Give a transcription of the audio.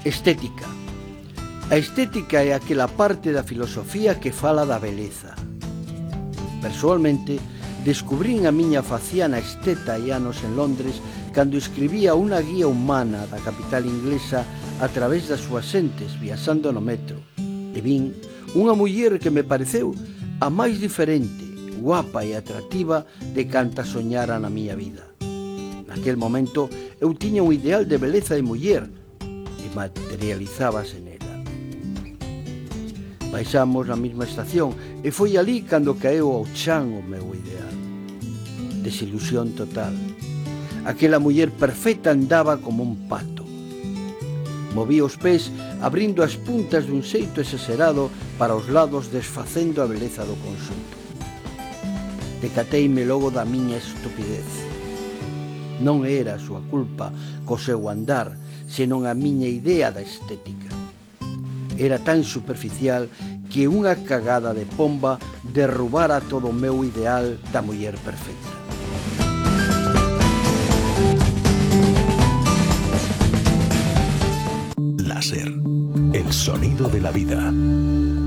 Estética. A estética é aquela parte da filosofía que fala da beleza. Persoalmente, descubrín a miña faciana esteta hai anos en Londres cando escribía unha guía humana da capital inglesa a través das súas xentes viaxando no metro. E vin unha muller que me pareceu a máis diferente, guapa e atractiva de canta soñara na miña vida. Naquel momento eu tiña un ideal de beleza de muller e materializábase nela. Baixamos na mesma estación e foi ali cando caeu ao chan o meu ideal. Desilusión total. Aquela muller perfecta andaba como un pato. Movía os pés abrindo as puntas dun xeito exagerado para os lados desfacendo a beleza do conxunto. Decateime logo da miña estupidez. Non era a súa culpa co seu andar, senón a miña idea da estética. Era tan superficial que unha cagada de pomba derrubara todo o meu ideal da muller perfecta. Láser, el sonido de la vida.